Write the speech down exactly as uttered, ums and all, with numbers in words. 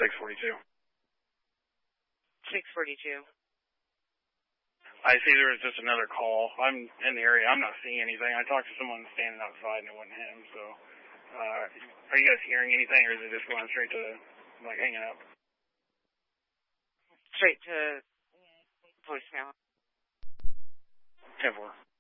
six forty-two. six forty-two. I see there was just another call. I'm in the area. I'm not seeing anything. I talked to someone standing outside and it wasn't him. So, uh, are you guys hearing anything, or is it just going straight to, like, hanging up? Straight to voicemail. ten four.